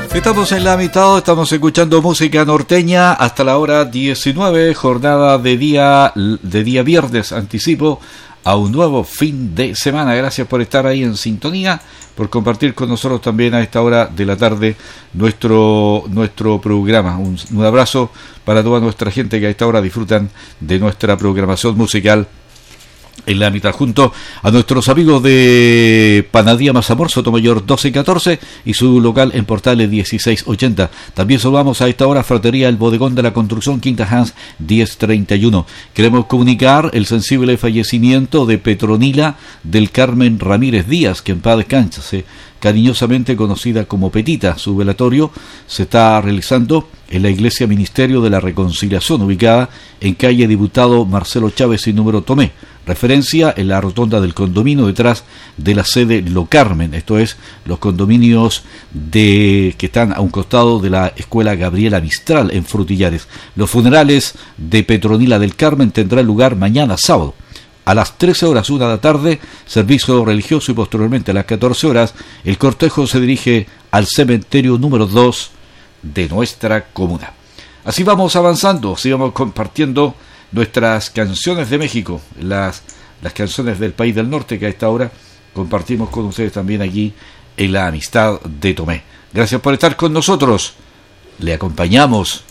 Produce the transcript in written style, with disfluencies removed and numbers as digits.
Estamos en la mitad, estamos escuchando música norteña hasta la hora 19, jornada de día viernes, anticipo a un nuevo fin de semana. Gracias por estar ahí en sintonía, por compartir con nosotros también a esta hora de la tarde nuestro programa. Un abrazo para toda nuestra gente que a esta hora disfrutan de nuestra programación musical en la mitad, junto a nuestros amigos de Panadería Mazamor, Sotomayor 1214 y su local en Portales 1680. También saludamos a esta hora Fratería El Bodegón de la Construcción, Quinta Hans 1031. Queremos comunicar el sensible fallecimiento de Petronila del Carmen Ramírez Díaz, que en paz descanse, cariñosamente conocida como Petita. Su velatorio se está realizando en la Iglesia Ministerio de la Reconciliación, ubicada en calle Diputado Marcelo Chávez y número Tomé. Referencia en la rotonda del condominio detrás de la sede Lo Carmen. Esto es, los condominios que están a un costado de la Escuela Gabriela Mistral en Frutillares. Los funerales de Petronila del Carmen tendrán lugar mañana sábado a las 13 horas, 1 de la tarde, servicio religioso, y posteriormente a las 14 horas, el cortejo se dirige al cementerio número 2 de nuestra comuna. Así vamos avanzando, así vamos compartiendo nuestras canciones de México, las canciones del país del norte que a esta hora compartimos con ustedes también aquí en la amistad de Tomé. Gracias por estar con nosotros, le acompañamos